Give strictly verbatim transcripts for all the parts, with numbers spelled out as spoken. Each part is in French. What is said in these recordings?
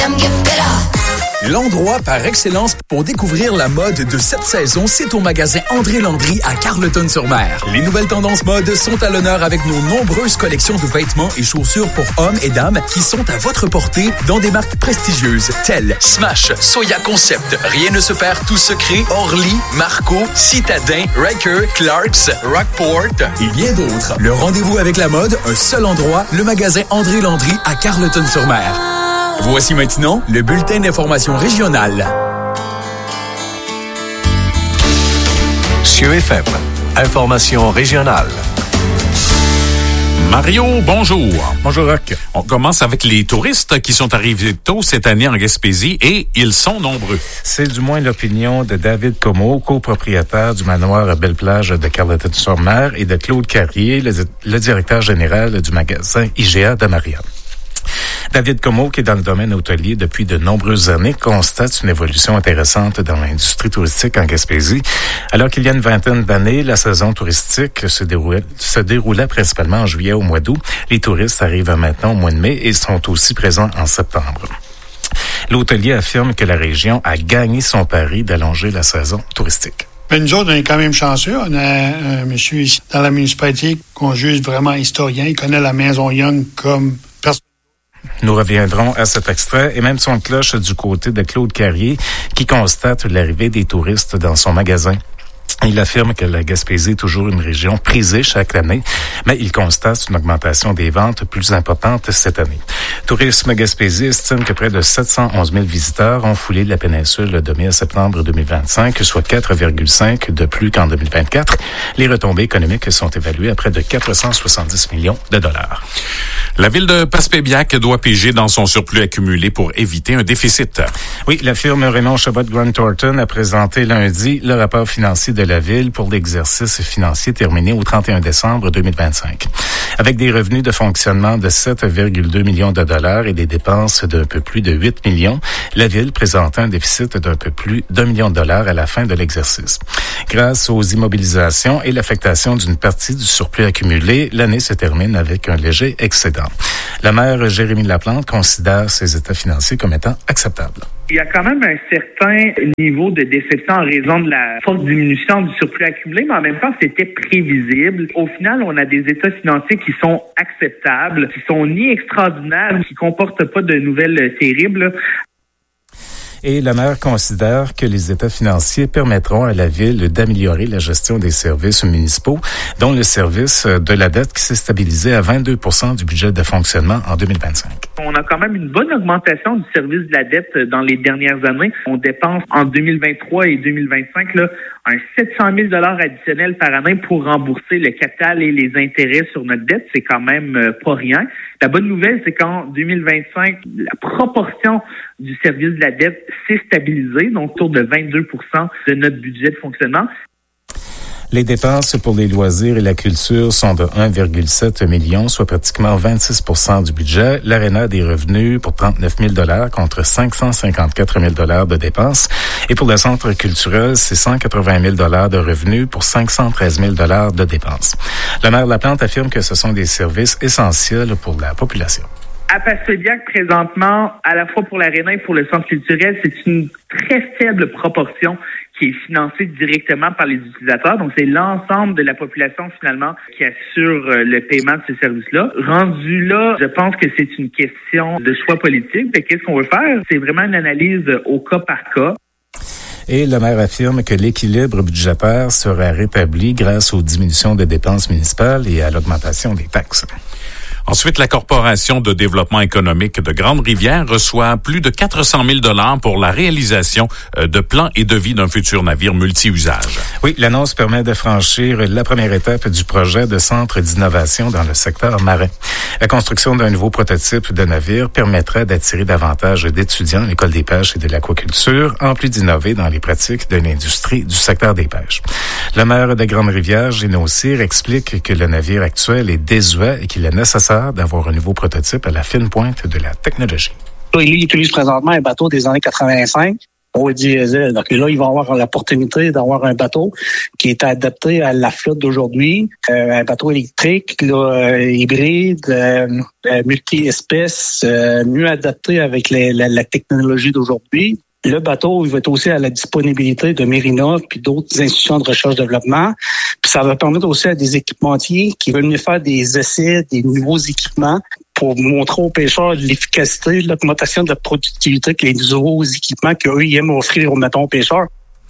L'endroit par excellence pour découvrir la mode de cette saison, c'est au magasin André Landry à Carleton-sur-Mer. Les nouvelles tendances mode sont à l'honneur avec nos nombreuses collections de vêtements et chaussures pour hommes et dames qui sont à votre portée dans des marques prestigieuses telles Smash, Soya Concept, Rien ne se perd, Tout se crée, Orly, Marco, Citadin, Riker, Clarks, Rockport et bien d'autres. Le rendez-vous avec la mode, un seul endroit, le magasin André Landry à Carleton-sur-Mer. Voici maintenant le bulletin d'information régionale. C E F M, information régionale. Mario, bonjour. Bonjour, Rock. On commence avec les touristes qui sont arrivés tôt cette année en Gaspésie et ils sont nombreux. C'est du moins l'opinion de David Comeau, copropriétaire du manoir Belle-Plage de Carleton-sur-Mer, et de Claude Carrier, le, le directeur général du magasin I G A de Marianne. David Comeau, qui est dans le domaine hôtelier depuis de nombreuses années, constate une évolution intéressante dans l'industrie touristique en Gaspésie. Alors qu'il y a une vingtaine d'années, la saison touristique se déroulait, se déroulait principalement en juillet au mois d'août. Les touristes arrivent maintenant au mois de mai et sont aussi présents en septembre. L'hôtelier affirme que la région a gagné son pari d'allonger la saison touristique. Mais nous autres, on est quand même chanceux. On a un monsieur ici dans la municipalité qu'on juge vraiment historien. Il connaît la maison Young comme personne. Nous reviendrons à cet extrait et même son cloche du côté de Claude Carrier qui constate l'arrivée des touristes dans son magasin. Il affirme que la Gaspésie est toujours une région prisée chaque année, mais il constate une augmentation des ventes plus importante cette année. Tourisme Gaspésie estime que près de sept cent onze mille visiteurs ont foulé la péninsule de mai à septembre deux mille vingt-cinq, soit quatre virgule cinq de plus qu'en deux mille vingt-quatre. Les retombées économiques sont évaluées à près de quatre cent soixante-dix millions de dollars. La ville de Passepébiac doit piger dans son surplus accumulé pour éviter un déficit. Oui, la firme Raymond Chabot Grant Thornton a présenté lundi le rapport financier de la ville pour l'exercice financier terminé au trente et un décembre deux mille vingt-cinq. Avec des revenus de fonctionnement de sept virgule deux millions de dollars et des dépenses d'un peu plus de huit millions, la ville présente un déficit d'un peu plus d'un million de dollars à la fin de l'exercice. Grâce aux immobilisations et l'affectation d'une partie du surplus accumulé, l'année se termine avec un léger excédent. La maire Jérémy Laplante considère ces états financiers comme étant acceptables. Il y a quand même un certain niveau de déception en raison de la forte diminution du surplus accumulé, mais en même temps, c'était prévisible. Au final, on a des états financiers qui sont acceptables, qui sont ni extraordinaires, qui comportent pas de nouvelles terribles. Et la maire considère que les états financiers permettront à la ville d'améliorer la gestion des services municipaux, dont le service de la dette qui s'est stabilisé à vingt-deux pour cent du budget de fonctionnement en deux mille vingt-cinq. On a quand même une bonne augmentation du service de la dette dans les dernières années. On dépense en deux mille vingt-trois et deux mille vingt-cinq là, un sept cent mille dollars additionnels par année pour rembourser le capital et les intérêts sur notre dette. C'est quand même euh, pas rien. La bonne nouvelle, c'est qu'en deux mille vingt-cinq, la proportion du service de la dette s'est stabilisée, donc autour de vingt-deux pour cent de notre budget de fonctionnement. Les dépenses pour les loisirs et la culture sont de un virgule sept million, soit pratiquement vingt-six pour cent du budget. L'Arena a des revenus pour trente-neuf mille dollars contre cinq cent cinquante-quatre mille dollars de dépenses. Et pour le centre culturel, c'est cent quatre-vingt mille dollars de revenus pour cinq cent treize mille dollars de dépenses. La maire Laplante affirme que ce sont des services essentiels pour la population. À Passepébiac, présentement, à la fois pour l'Arena et pour le centre culturel, c'est une très faible proportion qui est financée directement par les utilisateurs. Donc, c'est l'ensemble de la population, finalement, qui assure le paiement de ces services-là. Rendu là, je pense que c'est une question de choix politique. Mais qu'est-ce qu'on veut faire? C'est vraiment une analyse au cas par cas. Et le maire affirme que l'équilibre budgétaire sera rétabli grâce aux diminutions des dépenses municipales et à l'augmentation des taxes. Ensuite, la Corporation de développement économique de Grande-Rivière reçoit plus de quatre cent mille dollars pour la réalisation de plans et devis d'un futur navire multi-usage. Oui, l'annonce permet de franchir la première étape du projet de centre d'innovation dans le secteur marin. La construction d'un nouveau prototype de navire permettra d'attirer davantage d'étudiants à l'École des pêches et de l'aquaculture, en plus d'innover dans les pratiques de l'industrie du secteur des pêches. Le maire de Grande-Rivière, Gino Cyr, explique que le navire actuel est désuet et qu'il est nécessaire d'avoir un nouveau prototype à la fine pointe de la technologie. Il utilise présentement un bateau des années quatre-vingt-cinq au diesel. Donc là, ils vont avoir l'opportunité d'avoir un bateau qui est adapté à la flotte d'aujourd'hui, euh, un bateau électrique, là, euh, hybride, euh, euh, multi-espèces, euh, mieux adapté avec les, la, la technologie d'aujourd'hui. Le bateau, il va être aussi à la disponibilité de Mérina puis d'autres institutions de recherche-développement. Puis ça va permettre aussi à des équipementiers qui veulent venir faire des essais, des nouveaux équipements pour montrer aux pêcheurs l'efficacité, l'augmentation de la productivité que les nouveaux équipements qu'eux, ils aiment offrir, mettons, aux pêcheurs.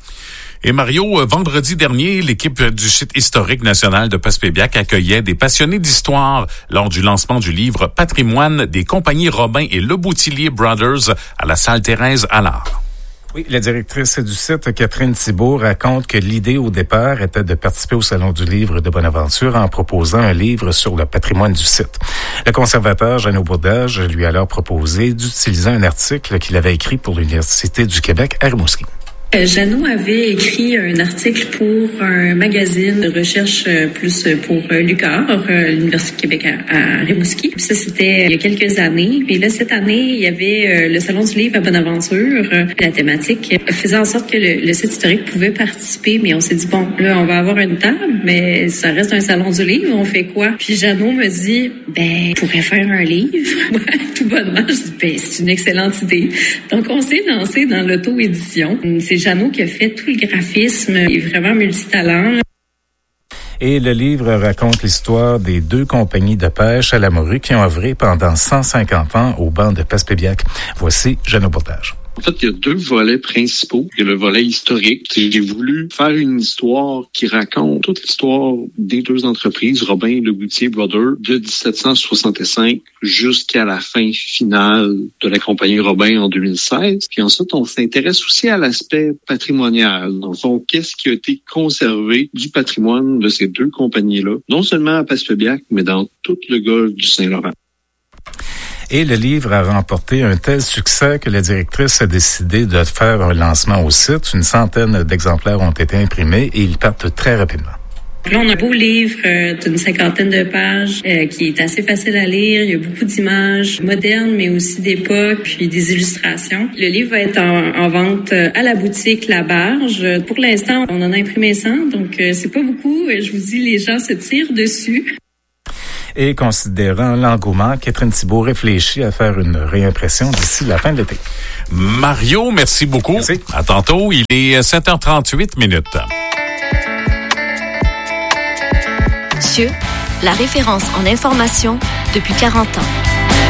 Et Mario, vendredi dernier, l'équipe du site historique national de Passepébiac accueillait des passionnés d'histoire lors du lancement du livre Patrimoine des compagnies Robin et Leboutillier Brothers à la salle Thérèse Allard. Oui, la directrice du site, Catherine Thibault, raconte que l'idée au départ était de participer au Salon du livre de Bonaventure en proposant un livre sur le patrimoine du site. Le conservateur Jeannot Bourdage lui a alors proposé d'utiliser un article qu'il avait écrit pour l'Université du Québec à Rimouski. Jeannot avait écrit un article pour un magazine de recherche plus pour l'U Q A R, l'Université du Québec à, à Rimouski. Puis ça, c'était il y a quelques années. Et là, cette année, il y avait le Salon du livre à Bonaventure. La thématique faisait en sorte que le, le site historique pouvait participer, mais on s'est dit, bon, là, on va avoir une table, mais ça reste un Salon du livre, on fait quoi? Puis Jeannot me dit, ben, on pourrait faire un livre. Tout bonnement, je dis, ben, c'est une excellente idée. Donc, on s'est lancé dans l'auto-édition. C'est Jeannot qui a fait tout le graphisme, il est vraiment multitalent. Et le livre raconte l'histoire des deux compagnies de pêche à la morue qui ont œuvré pendant cent cinquante ans au banc de Passepébiac. Voici Jeannot Bourdage. En fait, il y a deux volets principaux. Il y a le volet historique. J'ai voulu faire une histoire qui raconte toute l'histoire des deux entreprises, Robin et Leboutillier Brothers, de dix-sept cent soixante-cinq jusqu'à la fin finale de la compagnie Robin en deux mille seize. Puis ensuite, on s'intéresse aussi à l'aspect patrimonial. Dans le fond, qu'est-ce qui a été conservé du patrimoine de ces deux compagnies-là, non seulement à Passepébiac, mais dans tout le golfe du Saint-Laurent. Et le livre a remporté un tel succès que la directrice a décidé de faire un lancement au site. Une centaine d'exemplaires ont été imprimés et ils partent très rapidement. Là, on a un beau livre euh, d'une cinquantaine de pages euh, qui est assez facile à lire. Il y a beaucoup d'images modernes, mais aussi d'époque, puis des illustrations. Le livre va être en, en vente à la boutique La Barge. Pour l'instant, on en a imprimé cent, donc euh, c'est pas beaucoup. Je vous dis, les gens se tirent dessus. Et considérant l'engouement, Catherine Thibault réfléchit à faire une réimpression d'ici la fin de l'été. Mario, merci beaucoup. Merci. À tantôt. Il est sept heures trente-huit minutes. C I E U, la référence en information depuis quarante ans.